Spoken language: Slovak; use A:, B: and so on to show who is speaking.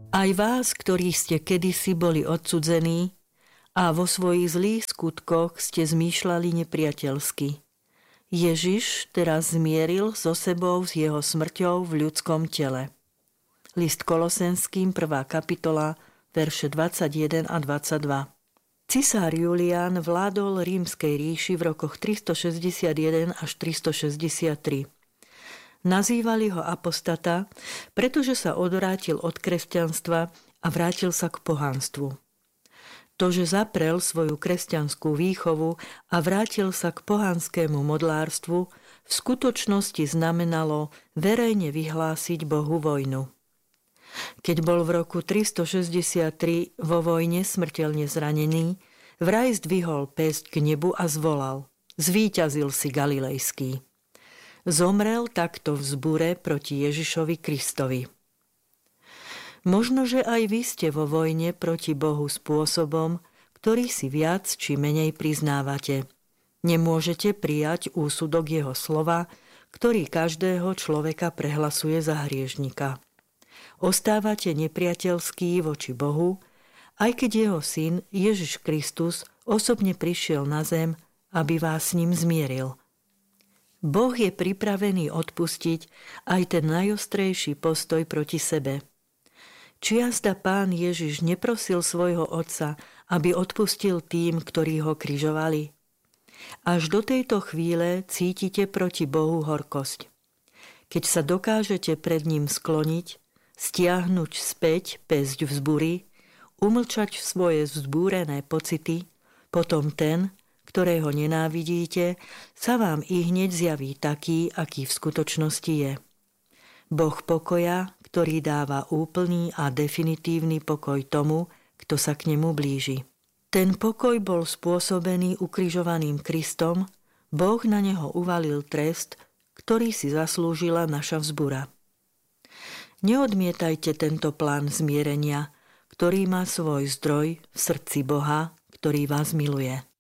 A: Aj vás, ktorí ste kedysi boli odcudzení a vo svojich zlých skutkoch ste zmýšľali nepriateľsky. Ježiš teraz zmieril so sebou s jeho smrťou v ľudskom tele. List Kolosenským, 1. kapitola, verše 21 a 22. Cisár Julián vládol Rímskej ríši v rokoch 361 až 363. Nazývali ho apostata, pretože sa odvrátil od kresťanstva a vrátil sa k pohanstvu. To, že zaprel svoju kresťanskú výchovu a vrátil sa k pohanskému modlárstvu, v skutočnosti znamenalo verejne vyhlásiť Bohu vojnu. Keď bol v roku 363 vo vojne smrteľne zranený, vraj zdvihol päsť k nebu a zvolal: Zvíťazil si Galilejský. Zomrel takto v zbure proti Ježišovi Kristovi. Možno, že aj vy ste vo vojne proti Bohu spôsobom, ktorý si viac či menej priznávate. Nemôžete prijať úsudok jeho slova, ktorý každého človeka prehlasuje za hriešnika. Ostávate nepriateľskí voči Bohu, aj keď jeho syn Ježiš Kristus osobne prišiel na zem, aby vás s ním zmieril. Boh je pripravený odpustiť aj ten najostrejší postoj proti sebe. Či jazda Pán Ježiš neprosil svojho Otca, aby odpustil tým, ktorí ho križovali? Až do tejto chvíle cítite proti Bohu horkosť. Keď sa dokážete pred ním skloniť, stiahnuť späť päsť vzbury, umlčať svoje vzbúrené pocity, potom ten, ktorého nenávidíte, sa vám ihneď zjaví taký, aký v skutočnosti je. Boh pokoja, ktorý dáva úplný a definitívny pokoj tomu, kto sa k nemu blíži. Ten pokoj bol spôsobený ukrižovaným Kristom, Boh na neho uvalil trest, ktorý si zaslúžila naša vzbura. Neodmietajte tento plán zmierenia, ktorý má svoj zdroj v srdci Boha, ktorý vás miluje.